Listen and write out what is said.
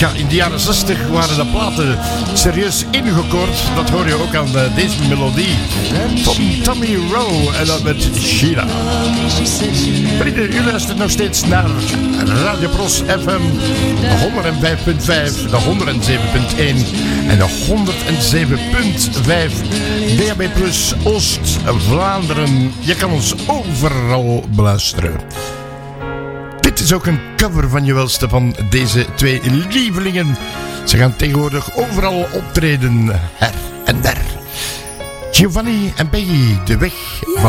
Ja, in de jaren 60 waren de platen serieus ingekoord. Dat hoor je ook aan deze melodie van Tommy Rowe en dat met Sheila. Vrienden, u luistert nog steeds naar Radio Pros FM 105.5, de 107.1 en de 107.5 DAB+ Oost-Vlaanderen. Je kan ons overal beluisteren. Dit is ook een cover van je welste van deze twee lievelingen. Ze gaan tegenwoordig overal optreden, her en der. Giovanni en Peggy, de weg van